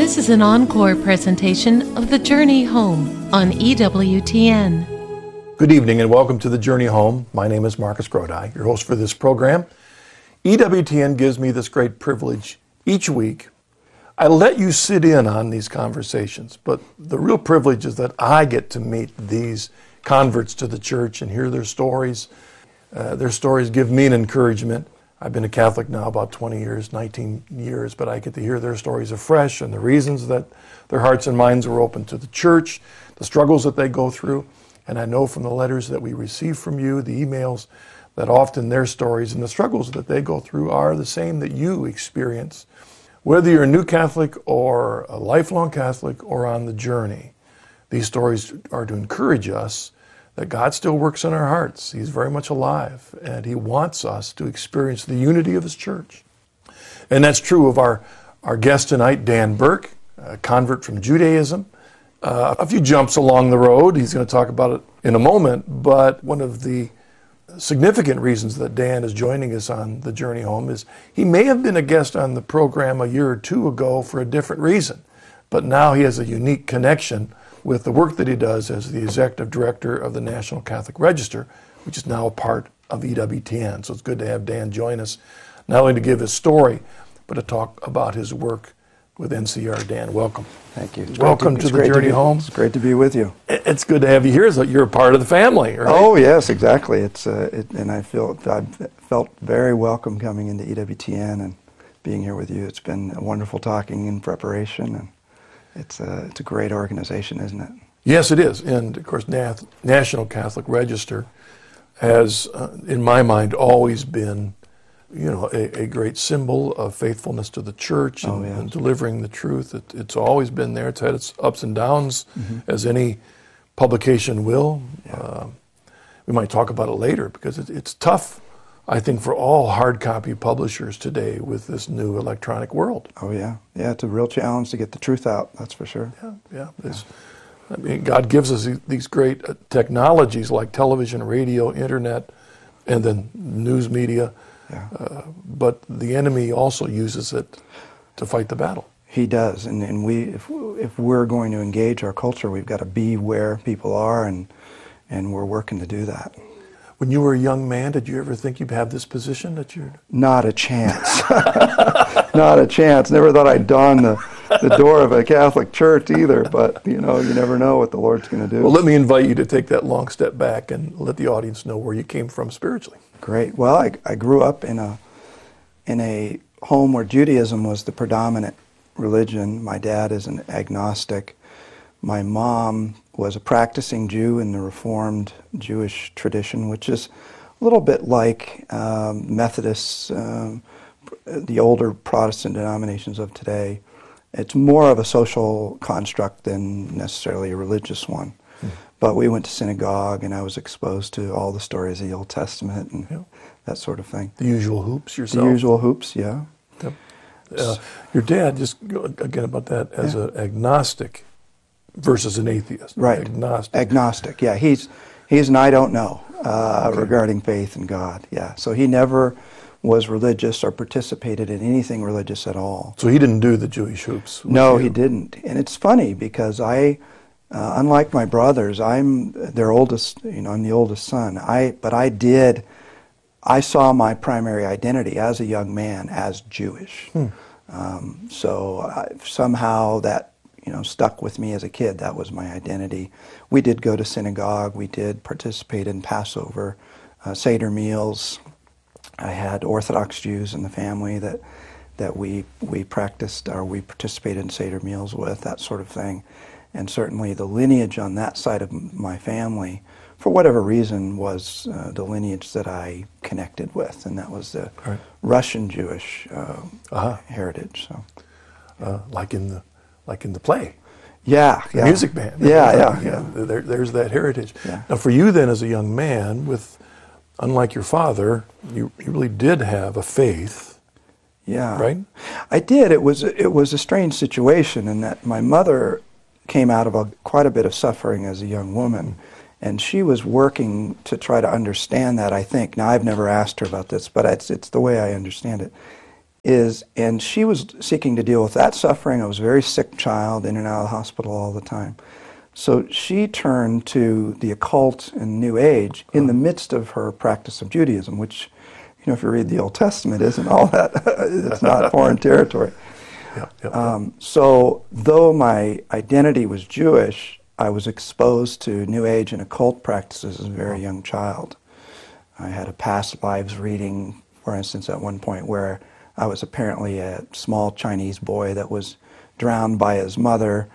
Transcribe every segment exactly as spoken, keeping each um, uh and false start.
This is an encore presentation of The Journey Home on E W T N. Good evening and welcome to The Journey Home. My name is Marcus Grodi, your host for this program. E W T N gives me this great privilege each week. I let you sit in on these conversations, but the real privilege is that I get to meet these converts to the church and hear their stories. Uh, their stories give me an encouragement. I've been a Catholic now about twenty years, nineteen years, but I get to hear their stories afresh and the reasons that their hearts and minds are open to the church, the struggles that they go through. And I know from the letters that we receive from you, the emails, that often their stories and the struggles that they go through are the same that you experience. Whether you're a new Catholic or a lifelong Catholic or on the journey, these stories are to encourage us that God still works in our hearts. He's very much alive, and He wants us to experience the unity of His church. And that's true of our, our guest tonight, Dan Burke, a convert from Judaism. Uh, a few jumps along the road. He's going to talk about it in a moment, but one of the significant reasons that Dan is joining us on The Journey Home is he may have been a guest on the program a year or two ago for a different reason, but now he has a unique connection with the work that he does as the executive director of the National Catholic Register, which is now a part of E W T N. So it's good to have Dan join us, not only to give his story, but to talk about his work with N C R. Dan, welcome. Thank you. It's welcome to, to The Journey to be, Home. It's great to be with you. It's good to have you here. So you're a part of the family, right? Oh yes, exactly. It's uh, it, and I feel I felt very welcome coming into E W T N and being here with you. It's been wonderful talking in preparation, and it's a it's a great organization, isn't it? Yes, it is. And of course, Na- National Catholic Register has, uh, in my mind, always been, you know, a, a great symbol of faithfulness to the church and, oh, yes. and delivering the truth. It, it's always been there. It's had its ups and downs, mm-hmm. as any publication will. Yeah. Uh, we might talk about it later because it, it's tough, I think, for all hard copy publishers today with this new electronic world. Oh yeah, yeah. It's a real challenge to get the truth out. That's for sure. Yeah, yeah. yeah. I mean, God gives us these great technologies like television, radio, internet, and then news media. Yeah. Uh, but the enemy also uses it to fight the battle. He does, and, and we, if, if we're going to engage our culture, we've got to be where people are, and and we're working to do that. When you were a young man, did you ever think you'd have this position that you're? Not a chance. Not a chance. Never thought I'd don the, the door of a Catholic church either, but you know, you never know what the Lord's going to do. Well, let me invite you to take that long step back and let the audience know where you came from spiritually. Great. Well, I, I grew up in a in a home where Judaism was the predominant religion. My dad is an agnostic. My mom was a practicing Jew in the Reformed Jewish tradition, which is a little bit like um, Methodists, um, the older Protestant denominations of today. It's more of a social construct than necessarily a religious one. Mm. But we went to synagogue, and I was exposed to all the stories of the Old Testament and yeah. that sort of thing. The usual hoops yourself? The usual hoops, yeah. Yep. Uh, your dad, just again about that, as yeah. an agnostic versus an atheist. Right. Agnostic. Agnostic, yeah. He's he's an I don't know uh, okay. regarding faith and God, yeah. So he never was religious or participated in anything religious at all. So he didn't do the Jewish hoops? No, you? he didn't. And it's funny because I, uh, unlike my brothers, I'm their oldest, you know, I'm the oldest son. I But I did, I saw my primary identity as a young man as Jewish. Hmm. Um, so I, somehow that, you know, stuck with me as a kid. That was my identity. We did go to synagogue. We did participate in Passover, uh, Seder meals. I had Orthodox Jews in the family that that we we practiced or we participated in Seder meals with, that sort of thing. And certainly the lineage on that side of my family, for whatever reason, was uh, the lineage that I connected with, and that was the right. Russian Jewish uh, uh-huh. heritage. So, uh, like in the like in the play. Yeah, the yeah. music band. Yeah, yeah, yeah. yeah. There, there's that heritage. Yeah. Now, for you then, as a young man, with unlike your father, you, you really did have a faith. Yeah, right. I did. It was it was a strange situation in that my mother came out of a, quite a bit of suffering as a young woman, and she was working to try to understand that. I think now I've never asked her about this, but it's it's the way I understand it. is, and she was seeking to deal with that suffering. I was a very sick child, in and out of the hospital all the time. So she turned to the occult and New Age in the midst of her practice of Judaism, which, you know, if you read the Old Testament, isn't all that, it's not foreign territory. Yeah, yeah, Um, so though my identity was Jewish, I was exposed to New Age and occult practices as a very young child. I had a past lives reading, for instance, at one point where I was apparently a small Chinese boy that was drowned by his mother,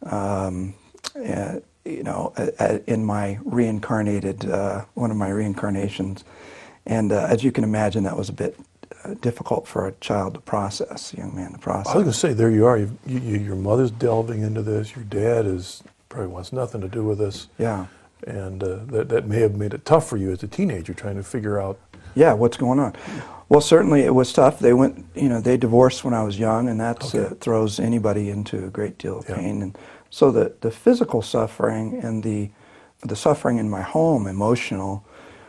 um, uh, you know, uh, in my reincarnated, uh, one of my reincarnations. And uh, as you can imagine, that was a bit uh, difficult for a child to process, a young man to process. I was going to say, there you are. You, you, your mother's delving into this. Your dad is probably wants nothing to do with this. Yeah. And uh, that, that may have made it tough for you as a teenager trying to figure out. Yeah, what's going on? Well, certainly it was tough. They went, you know, they divorced when I was young, and that Okay. uh, throws anybody into a great deal of Yeah. pain. And so the, the physical suffering and the the suffering in my home, emotional,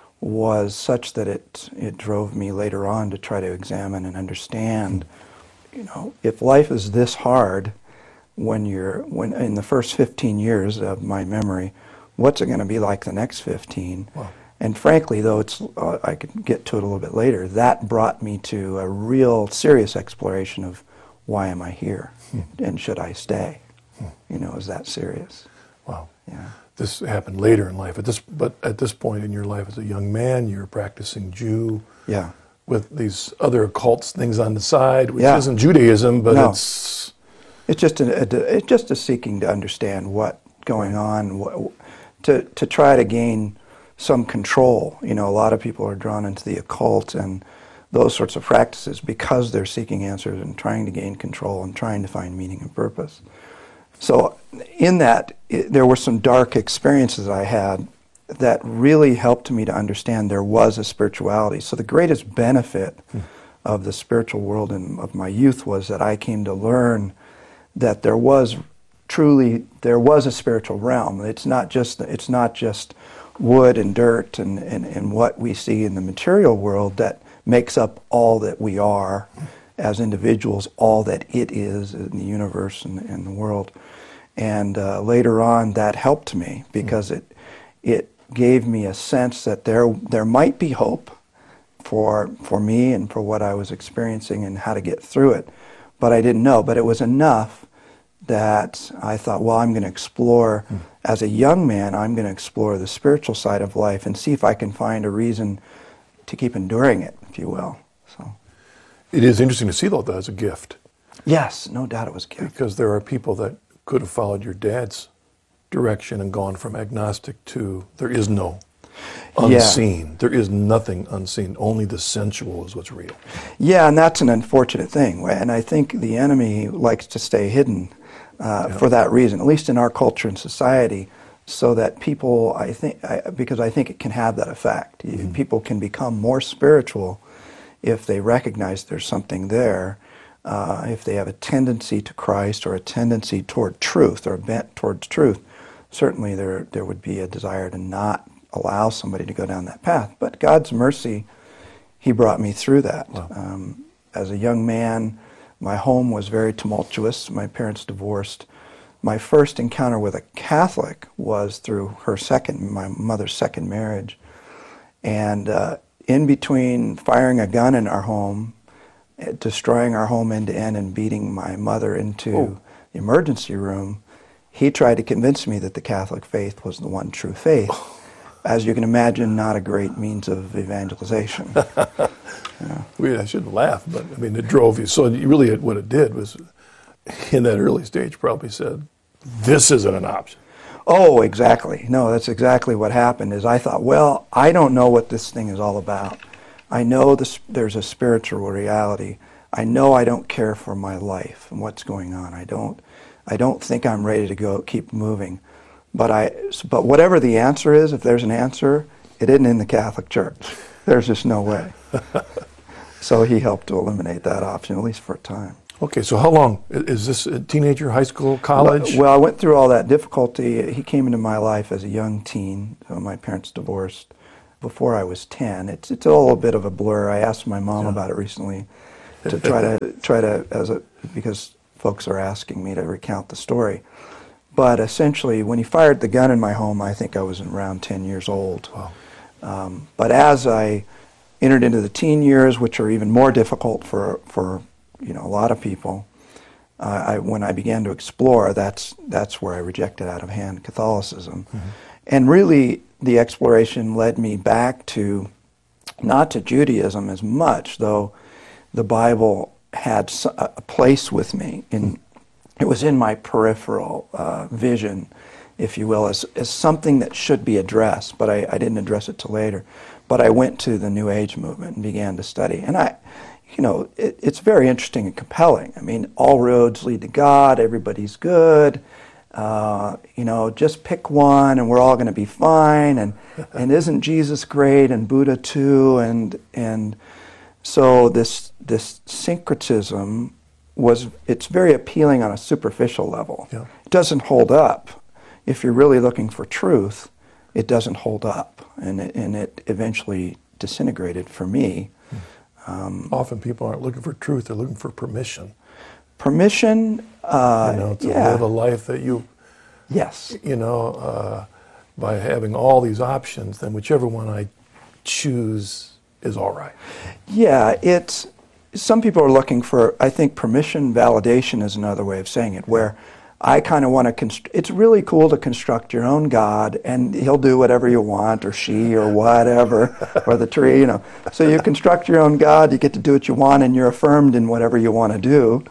was such that it it drove me later on to try to examine and understand, you know, if life is this hard when you're when in the first fifteen years of my memory, what's it going to be like the next fifteen? Wow. And frankly, though it's uh, I could get to it a little bit later, that brought me to a real serious exploration of why am I here, Hmm. and should I stay? Hmm. You know, is that serious? Wow. Yeah. This happened later in life. At this, but at this point in your life as a young man, you're a practicing Jew Yeah. with these other occult things on the side, which Yeah. isn't Judaism, but No. it's... It's just a, a it's just a seeking to understand what's going on, what, to to try to gain some control. You know, a lot of people are drawn into the occult and those sorts of practices because they're seeking answers and trying to gain control and trying to find meaning and purpose. So in that, it, there were some dark experiences I had that really helped me to understand there was a spirituality. So the greatest benefit hmm. of the spiritual world and of my youth was that I came to learn that there was truly, there was a spiritual realm. It's not just, it's not just wood and dirt and, and, and what we see in the material world that makes up all that we are as individuals, all that it is in the universe and, and the world. And uh, later on, that helped me because it it gave me a sense that there there might be hope for for me and for what I was experiencing and how to get through it. But I didn't know. But it was enough that I thought, well, I'm going to explore, mm. as a young man, I'm going to explore the spiritual side of life and see if I can find a reason to keep enduring it, if you will. So, it is interesting to see, though, that as a gift. Yes, no doubt it was a gift. Because there are people that could have followed your dad's direction and gone from agnostic to there is no unseen. Yeah. There is nothing unseen. Only the sensual is what's real. Yeah, and that's an unfortunate thing. And I think the enemy likes to stay hidden uh, yeah. for that reason, at least in our culture and society, so that people, I think, I, because I think it can have that effect. Mm-hmm. People can become more spiritual if they recognize there's something there. Uh, if they have a tendency to Christ or a tendency toward truth or a bent towards truth, certainly there there would be a desire to not allow somebody to go down that path. But God's mercy, He brought me through that. Wow. Um, as a young man, my home was very tumultuous. My parents divorced. My first encounter with a Catholic was through her second, my mother's second marriage. And uh, in between firing a gun in our home, destroying our home end to end and beating my mother into oh. the emergency room, he tried to convince me that the Catholic faith was the one true faith. Oh. As you can imagine, not a great means of evangelization. Yeah. Well, I shouldn't laugh, but I mean, it drove you. So you really, what it did was, in that early stage, probably said, this isn't an option. Oh, exactly. No, that's exactly what happened. Is I thought, well, I don't know what this thing is all about. I know this, there's a spiritual reality. I know I don't care for my life and what's going on. I don't, I don't think I'm ready to go keep moving. But I, but whatever the answer is, if there's an answer, it isn't in the Catholic Church. There's just no way. So he helped to eliminate that option, at least for a time. Okay, so how long? Is this a teenager, high school, college? Well, I went through all that difficulty. He came into my life as a young teen. So my parents divorced before I was ten. It's it's all a bit of a blur. I asked my mom yeah. about it recently. to try to try to as a because folks are asking me to recount the story. But essentially, when he fired the gun in my home, I think I was around ten years old. Wow. Um, but as I entered into the teen years, which are even more difficult for for you know a lot of people, uh, I, when I began to explore, that's that's where I rejected out of hand Catholicism, mm-hmm. and really the exploration led me back to not to Judaism as much, though the Bible had a place with me. In it was in my peripheral uh, vision, if you will, as, as something that should be addressed, but I, I didn't address it till later. But I went to the New Age movement and began to study. And I, you know, it, it's very interesting and compelling. I mean, all roads lead to God, everybody's good, uh, you know, just pick one and we're all going to be fine, and, and isn't Jesus great, and Buddha too, and, and so this, this syncretism was, it's very appealing on a superficial level. Yeah. It doesn't hold up. If you're really looking for truth, it doesn't hold up, and it, and it eventually disintegrated for me. Um, Often people aren't looking for truth, they're looking for permission. Permission, uh, you know, to yeah. live a life that you, yes, you know, uh, by having all these options, then whichever one I choose is all right. Yeah, it's, some people are looking for, I think permission validation is another way of saying it, where I kind of want to, const- it's really cool to construct your own God, and he'll do whatever you want, or she, or whatever, or the tree, you know. So you construct your own God, you get to do what you want, and you're affirmed in whatever you want to do.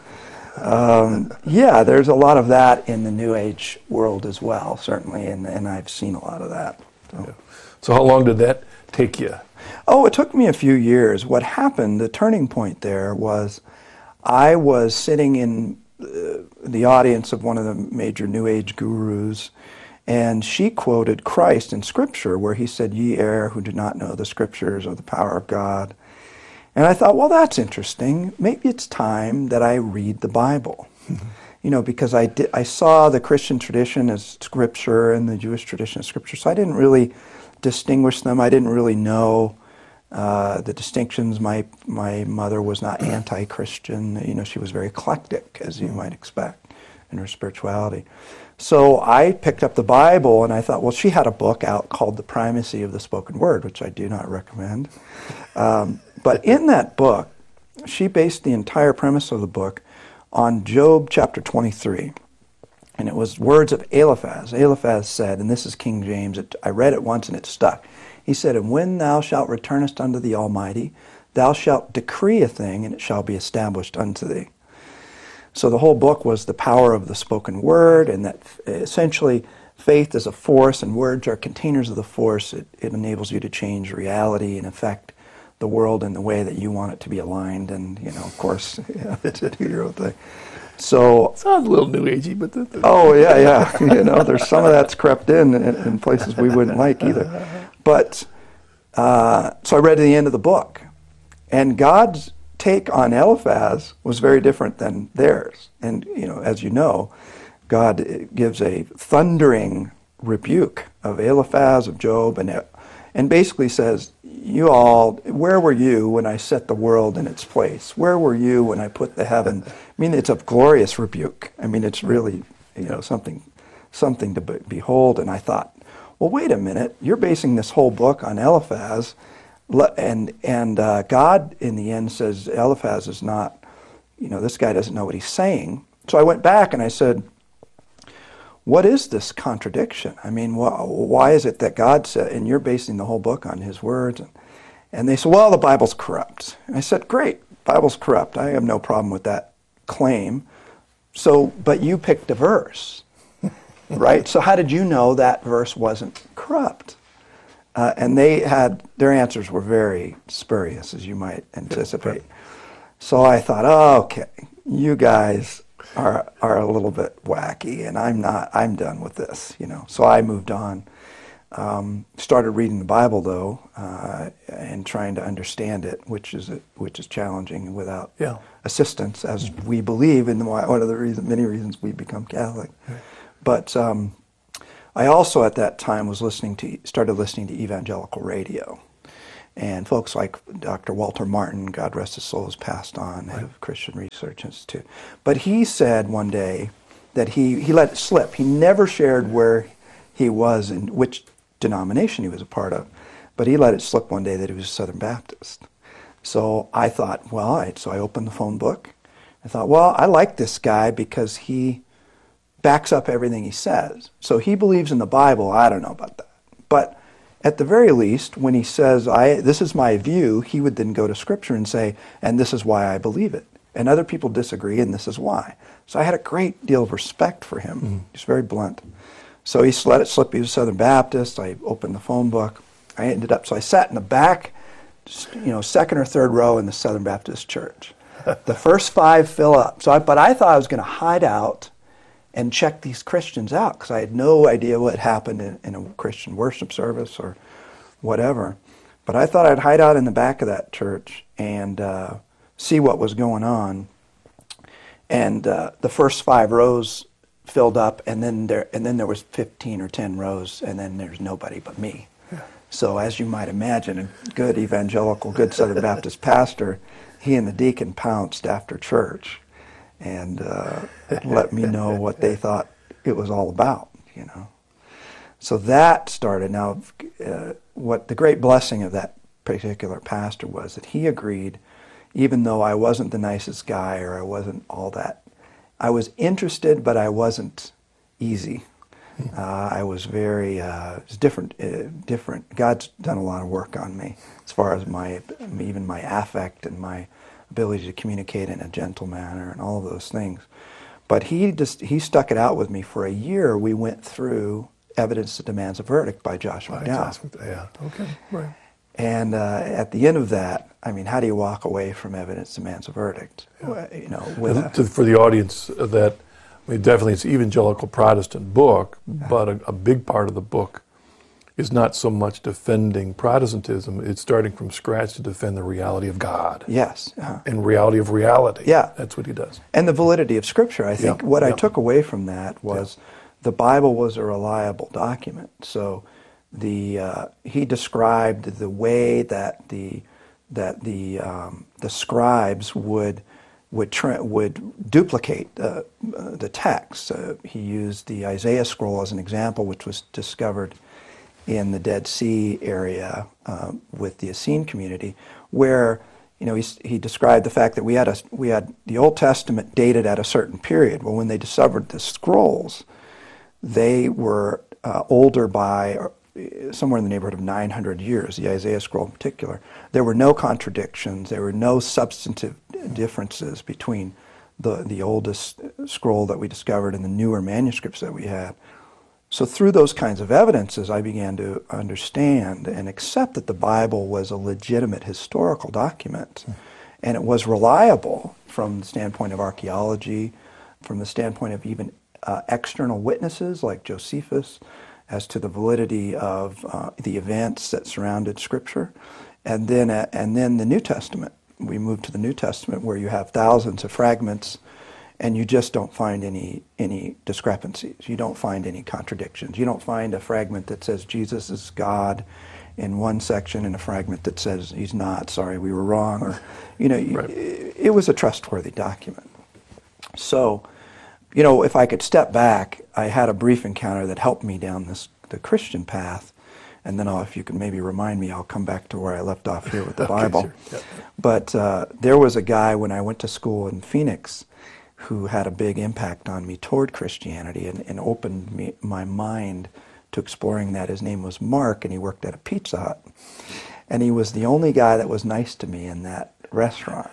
Um, yeah, there's a lot of that in the New Age world as well, certainly, and, and I've seen a lot of that. So. Yeah. So how long did that take you? Oh, it took me a few years. What happened, the turning point there was I was sitting in uh, the audience of one of the major New Age gurus, and she quoted Christ in Scripture where he said, "Ye err who do not know the Scriptures or the power of God." And I thought, well, that's interesting. Maybe it's time that I read the Bible. Mm-hmm. You know, because I, did, I saw the Christian tradition as Scripture and the Jewish tradition as Scripture, so I didn't really distinguish them. I didn't really know uh, the distinctions. My my mother was not anti-Christian. You know, she was very eclectic, as you might expect, in her spirituality. So I picked up the Bible, and I thought, well, she had a book out called The Primacy of the Spoken Word, which I do not recommend. Um, but in that book, she based the entire premise of the book on Job chapter twenty-three. And it was words of Eliphaz. Eliphaz said, and this is King James, it, I read it once and it stuck. He said, "And when thou shalt returnest unto the Almighty, thou shalt decree a thing, and it shall be established unto thee." So the whole book was the power of the spoken word, and that essentially faith is a force, and words are containers of the force. It, it enables you to change reality and affect the world in the way that you want it to be aligned, and, you know, of course, yeah, to do your own thing. So sounds a little new agey, but the, the oh yeah, yeah, you know, there's some of that's crept in in, in places we wouldn't like either. But uh, so I read to the end of the book, and God's take on Eliphaz was very different than theirs. And you know, as you know, God gives a thundering rebuke of Eliphaz, of Job, and and basically says, "You all, where were you when I set the world in its place? Where were you when I put the heaven?" I mean, it's a glorious rebuke. I mean, it's really, you know, something, something to be- behold. And I thought, well, wait a minute. You're basing this whole book on Eliphaz, and and uh, God in the end says Eliphaz is not, you know, this guy doesn't know what he's saying. So I went back and I said, what is this contradiction? I mean, wh- why is it that God said, and you're basing the whole book on his words? And, and they said, well, the Bible's corrupt. And I said, great, Bible's corrupt. I have no problem with that claim. So, but you picked a verse, right? So how did you know that verse wasn't corrupt? Uh, and they had, their answers were very spurious, as you might anticipate. So I thought, oh, okay, you guys are are a little bit wacky, and I'm not, I'm done with this, you know. So I moved on. Um, started reading the Bible, though, uh, and trying to understand it, which is which is challenging without yeah. assistance, as we believe in the, one of the reason, many reasons we become Catholic. Right. But um, I also at that time was listening to started listening to evangelical radio, And folks like Doctor Walter Martin, God rest his soul, has passed on, head of Christian Research Institute. But he said one day that he, he let it slip. He never shared where he was and which denomination he was a part of. But he let it slip one day that he was a Southern Baptist. So I thought, well, I, so I opened the phone book. I thought, well, I like this guy because he backs up everything he says. So he believes in the Bible. I don't know about that. But at the very least, when he says, I, this is my view, he would then go to Scripture and say, and this is why I believe it. And other people disagree, and this is why. So I had a great deal of respect for him. Mm. He's very blunt. So he let it slip. He was a Southern Baptist. I opened the phone book. I ended up, so I sat in the back, you know, second or third row in the Southern Baptist Church. The first five fill up. So, I, but I thought I was going to hide out and check these Christians out because I had no idea what happened in, in a Christian worship service or whatever. But I thought I'd hide out in the back of that church and uh, see what was going on. And uh, the first five rows filled up, and then there and then there was fifteen or ten rows, and then there's nobody but me. Yeah. So as you might imagine, a good evangelical, good Southern Baptist pastor, he and the deacon pounced after church and uh, let me know what they thought it was all about, you know. So that started. Now, uh, what the great blessing of that particular pastor was that he agreed, even though I wasn't the nicest guy or I wasn't all that, I was interested, but I wasn't easy. Uh, I was very, uh, it was different, uh, different. God's done a lot of work on me as far as my, even my affect and my ability to communicate in a gentle manner and all of those things. But he just, he stuck it out with me for a year. We went through Evidence That Demands a Verdict by Josh By McDowell. Josh McDowell, yeah, okay, right. And uh, at the end of that, I mean, how do you walk away from Evidence Demands a Verdict? Yeah. You know, with a, to, for the audience, that I mean, definitely it's an evangelical Protestant book, but a, a big part of the book is not so much defending Protestantism; it's starting from scratch to defend the reality of God. Yes, uh-huh. And reality of reality. Yeah, that's what he does. And the validity of Scripture. I think yeah. what yeah. I took away from that was yeah. the Bible was a reliable document. So the uh, he described the way that the that the um, the scribes would would tra- would duplicate uh, uh, the text. Uh, he used the Isaiah scroll as an example, which was discovered in the Dead Sea area uh, with the Essene community, where you know he he described the fact that we had a we had the Old Testament dated at a certain period. Well, when they discovered the scrolls, they were uh, older by somewhere in the neighborhood of nine hundred years, the Isaiah scroll in particular. There were no contradictions. There were no substantive differences between the, the oldest scroll that we discovered and the newer manuscripts that we had. So through those kinds of evidences, I began to understand and accept that the Bible was a legitimate historical document. Mm. And it was reliable from the standpoint of archaeology, from the standpoint of even uh, external witnesses like Josephus, as to the validity of uh, the events that surrounded Scripture. And then, uh, and then the New Testament. We move to the New Testament where you have thousands of fragments and you just don't find any any discrepancies. You don't find any contradictions. You don't find a fragment that says Jesus is God in one section and a fragment that says he's not, sorry, we were wrong. Or, you know, right. it, it was a trustworthy document. So, you know, if I could step back, I had a brief encounter that helped me down this the Christian path, and then I'll, if you can maybe remind me, I'll come back to where I left off here with the okay, Bible. Sure. Yep. But uh, there was a guy when I went to school in Phoenix who had a big impact on me toward Christianity and, and opened me, my mind to exploring that. His name was Mark, and he worked at a Pizza Hut. And he was the only guy that was nice to me in that restaurant.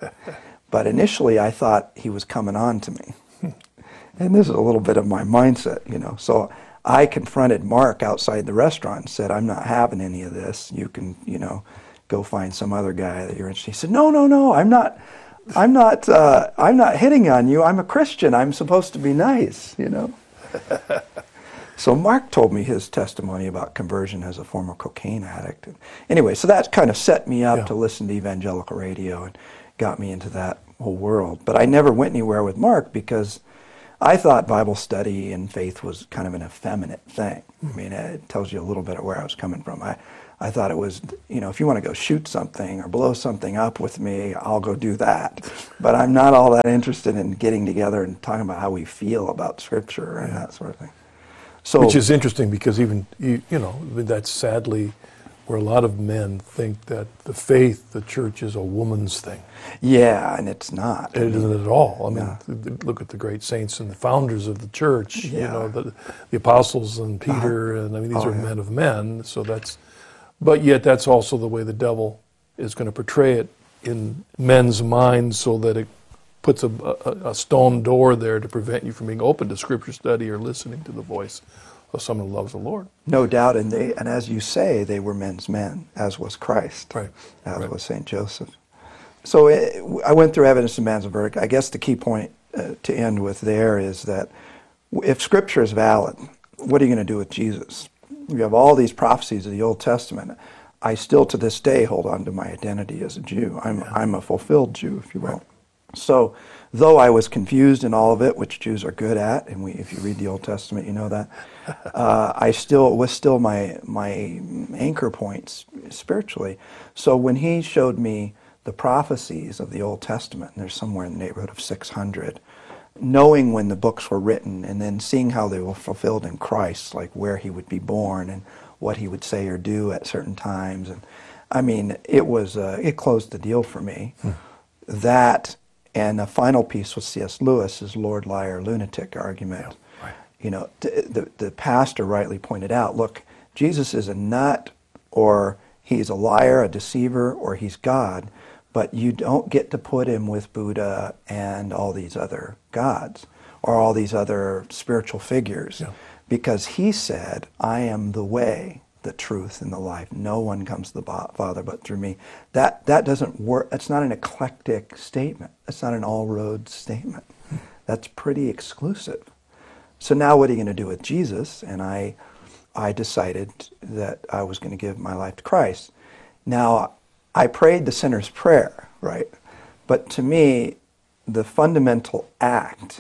But initially I thought he was coming on to me. And this is a little bit of my mindset, you know. So I confronted Mark outside the restaurant and said, I'm not having any of this. You can, you know, go find some other guy that you're interested in. He said, no, no, no, I'm not, I'm not, uh, I'm not hitting on you. I'm a Christian. I'm supposed to be nice, you know. So Mark told me his testimony about conversion as a former cocaine addict. Anyway, so that kind of set me up yeah. to listen to evangelical radio and got me into that whole world. But I never went anywhere with Mark because I thought Bible study and faith was kind of an effeminate thing. I mean, it tells you a little bit of where I was coming from. I, I thought it was, you know, if you want to go shoot something or blow something up with me, I'll go do that. But I'm not all that interested in getting together and talking about how we feel about Scripture and yeah. that sort of thing. So, which is interesting because even, you, you know, that's sadly where a lot of men think that the faith, the church, is a woman's thing. Yeah, and it's not. It I mean, isn't at all. I mean, no. look at the great saints and the founders of the church, yeah. you know, the, the apostles and Peter, uh-huh. and I mean, these oh, are yeah. men of men, so that's, but yet that's also the way the devil is going to portray it in men's minds so that it puts a, a, a stone door there to prevent you from being open to Scripture study or listening to the voice of someone who loves the Lord. No doubt, and they, and as you say, they were men's men, as was Christ, right. as right. was Saint Joseph. So it, I went through Evidence of Man's Verdict. I guess the key point uh, to end with there is that if Scripture is valid, what are you going to do with Jesus? You have all these prophecies of the Old Testament. I still to this day hold on to my identity as a Jew. I'm, yeah. I'm a fulfilled Jew, if you will. Right. So, though I was confused in all of it, which Jews are good at, and we, if you read the Old Testament, you know that, uh, I still it was still my my anchor points spiritually. So when he showed me the prophecies of the Old Testament, and there's somewhere in the neighborhood of six hundred, knowing when the books were written, and then seeing how they were fulfilled in Christ, like where he would be born and what he would say or do at certain times, and I mean, it was uh, it closed the deal for me. Hmm. That. And the final piece was C S Lewis's Lord, Liar, Lunatic argument. Yeah, right. You know, the, the, the pastor rightly pointed out, look, Jesus is a nut, or he's a liar, a deceiver, or he's God, but you don't get to put him with Buddha and all these other gods, or all these other spiritual figures, yeah. because he said, I am the way, the truth, and the life. No one comes to the Father but through me. That that doesn't work. That's not an eclectic statement. That's not an all-road statement. That's pretty exclusive. So now what are you going to do with Jesus? And I, I decided that I was going to give my life to Christ. Now, I prayed the sinner's prayer, right? But to me, the fundamental act,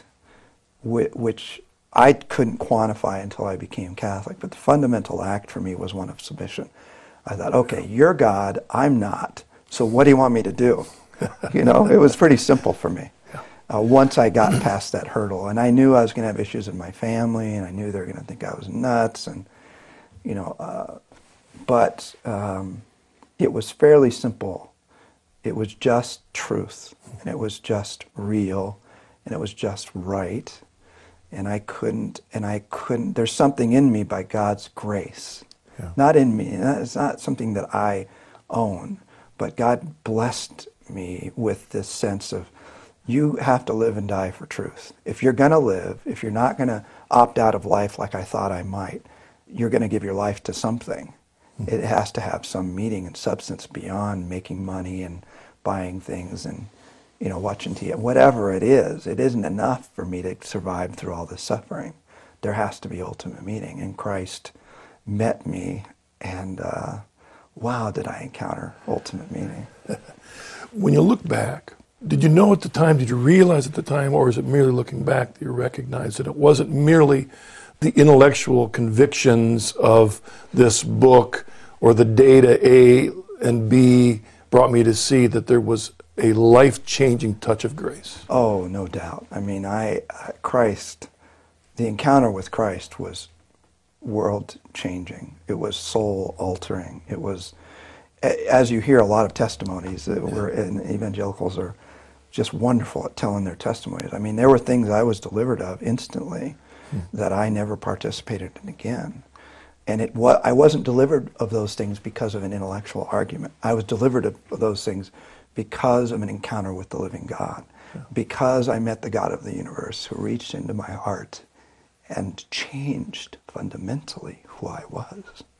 which I couldn't quantify until I became Catholic, but the fundamental act for me was one of submission. I thought, okay, you're God, I'm not, so what do you want me to do? You know, it was pretty simple for me. Uh, once I got past that hurdle, and I knew I was going to have issues in my family, and I knew they were going to think I was nuts, and, you know, uh, but um, it was fairly simple. It was just truth, and it was just real, and it was just right. And I couldn't, and I couldn't, there's something in me by God's grace. Yeah. Not in me, it's not something that I own, but God blessed me with this sense of, you have to live and die for truth. If you're going to live, if you're not going to opt out of life like I thought I might, you're going to give your life to something. Mm-hmm. It has to have some meaning and substance beyond making money and buying things and, you know, watching T V, whatever it is. It isn't enough for me to survive through all this suffering. There has to be ultimate meaning. And Christ met me, and uh, wow, did I encounter ultimate meaning. When you look back, did you know at the time, did you realize at the time, or is it merely looking back that you recognize that it wasn't merely the intellectual convictions of this book or the data A and B brought me to see that there was a life-changing touch of grace? Oh, no doubt. I mean, I, I Christ, the encounter with Christ was world-changing. It was soul-altering. It was, as you hear a lot of testimonies, that were, and evangelicals are just wonderful at telling their testimonies. I mean, there were things I was delivered of instantly hmm. that I never participated in again. And it wa- I wasn't delivered of those things because of an intellectual argument. I was delivered of those things because of an encounter with the living God, yeah. because I met the God of the universe who reached into my heart and changed fundamentally who I was.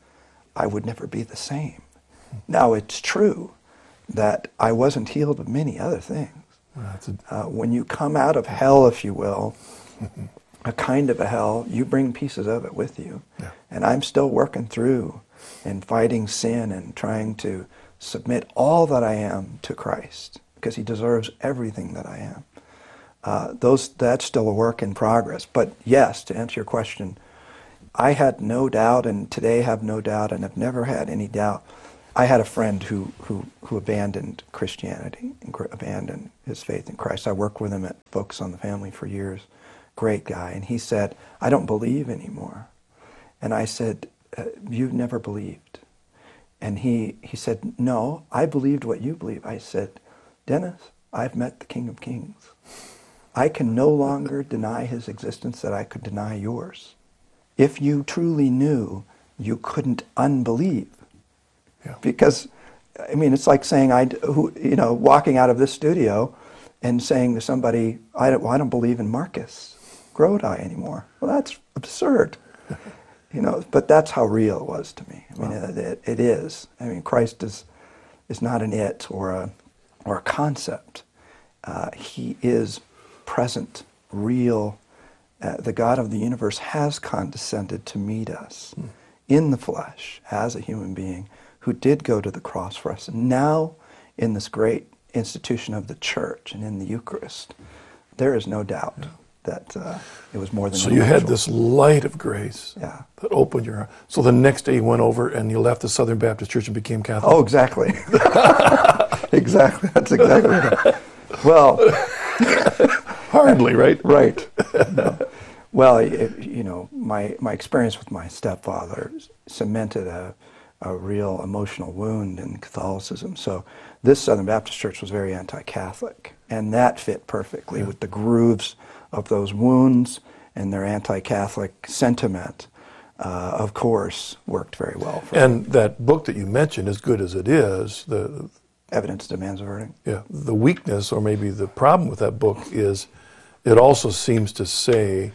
I would never be the same. Now, it's true that I wasn't healed of many other things. Well, a... uh, when you come out of hell, if you will, a kind of a hell, you bring pieces of it with you. Yeah. And I'm still working through and fighting sin and trying to submit all that I am to Christ, because he deserves everything that I am. Uh, those that's still a work in progress. But yes, to answer your question, I had no doubt, and today have no doubt, and have never had any doubt. I had a friend who, who, who abandoned Christianity, and gr- abandoned his faith in Christ. I worked with him at Focus on the Family for years. Great guy. And he said, I don't believe anymore. And I said, uh, you've never believed. And he, he said, no, I believed what you believe. I said, Dennis, I've met the King of Kings. I can no longer deny his existence that I could deny yours. If you truly knew, you couldn't unbelieve. Yeah. Because, I mean, it's like saying, I, who, you know, walking out of this studio and saying to somebody, I don't, well, I don't believe in Marcus Grodi anymore. Well, that's absurd. You know, but that's how real it was to me. I mean, wow. it, it, it is. I mean, Christ is is not an it or a or a concept. Uh, he is present, real. Uh, the God of the universe has condescended to meet us hmm. in the flesh as a human being who did go to the cross for us. And now, in this great institution of the church and in the Eucharist, there is no doubt yeah. that uh, it was more than so you had this light of grace yeah. that opened your heart. So the next day you went over and you left the Southern Baptist Church and became Catholic? Oh, exactly. Exactly. That's exactly right. Well, hardly, right? Right. No. Well, it, you know, my, my experience with my stepfather cemented a, a real emotional wound in Catholicism. So this Southern Baptist Church was very anti-Catholic, and that fit perfectly yeah. with the grooves of those wounds, and their anti-Catholic sentiment, uh, of course, worked very well for And me. That book that you mentioned, as good as it is, the Evidence Demands a Verdict. Yeah, the weakness or maybe the problem with that book is it also seems to say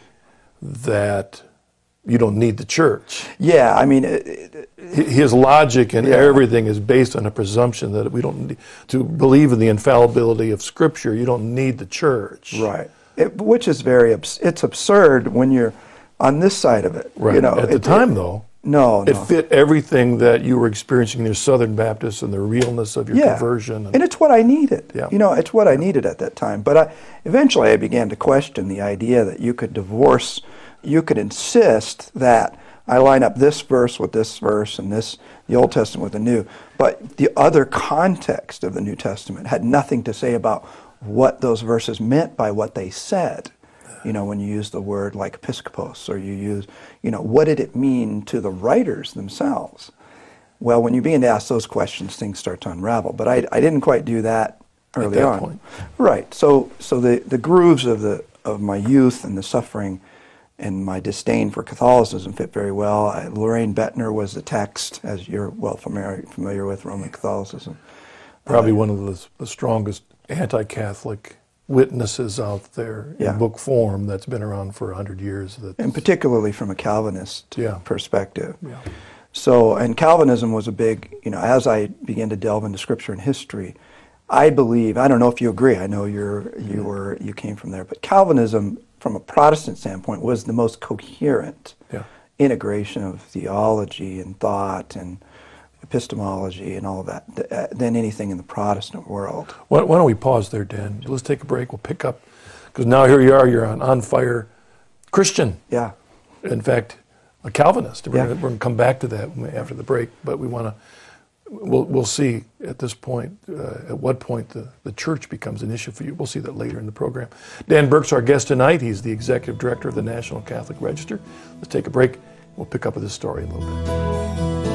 that you don't need the church. Yeah, I mean... It, it, His logic and yeah. everything is based on a presumption that we don't need, to believe in the infallibility of Scripture, you don't need the church. Right. It, which is very, abs- it's absurd when you're on this side of it. Right. You know, At the it, time, it, though, no, it no. fit everything that you were experiencing in your Southern Baptist and the realness of your yeah. conversion. And, and it's what I needed. Yeah. You know, it's what I needed at that time. But I, eventually I began to question the idea that you could divorce, you could insist that I line up this verse with this verse and this, the Old Testament with the New. But the other context of the New Testament had nothing to say about what those verses meant by what they said. You know, when you use the word like episkopos, or you use, you know, what did it mean to the writers themselves? Well, when you begin to ask those questions, things start to unravel. But I, I didn't quite do that early At that on. point. Right. So, so the, the grooves of the of my youth and the suffering and my disdain for Catholicism fit very well. I, Lorraine Bettner was the text, as you're well familiar familiar with Roman Catholicism. Probably uh, one of the, the strongest anti-Catholic witnesses out there in Yeah. book form that's been around for a hundred years. That and particularly from a Calvinist Yeah. perspective. Yeah. So, and Calvinism was a big, you know, as I began to delve into Scripture and history, I believe, I don't know if you agree, I know you're, you were, you came from there, but Calvinism, from a Protestant standpoint, was the most coherent Yeah. integration of theology and thought and epistemology and all of that th- than anything in the Protestant world. Why, why don't we pause there, Dan? Let's take a break. We'll pick up, because now here you are, you're an on-fire Christian. Yeah. In fact, a Calvinist. We're Yeah. going to come back to that after the break, but we want to, we'll, we'll see at this point, uh, at what point the, the church becomes an issue for you. We'll see that later in the program. Dan Burke's our guest tonight. He's the Executive Director of the National Catholic Register. Let's take a break. We'll pick up with this story in a little bit.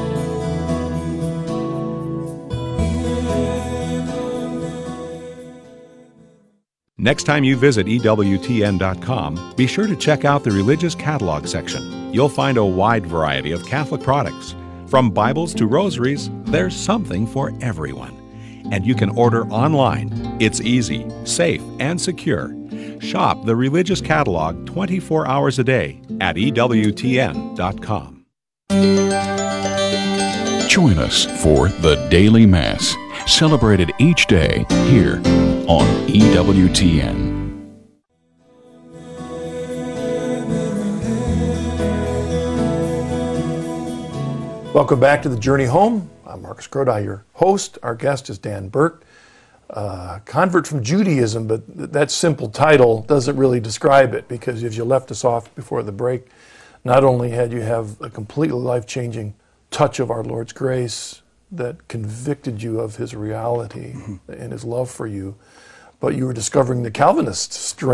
Next time you visit E W T N dot com, be sure to check out the Religious Catalog section. You'll find a wide variety of Catholic products. From Bibles to rosaries, there's something for everyone. And you can order online. It's easy, safe, and secure. Shop the Religious Catalog twenty-four hours a day at E W T N dot com. Join us for the Daily Mass, celebrated each day here on E W T N. Welcome back to The Journey Home. I'm Marcus Grodi, your host. Our guest is Dan Burke, uh, convert from Judaism, but th- that simple title doesn't really describe it, because as you left us off before the break, not only had you have a completely life-changing touch of our Lord's grace that convicted you of his reality mm-hmm. and his love for you, but you were discovering the Calvinist strength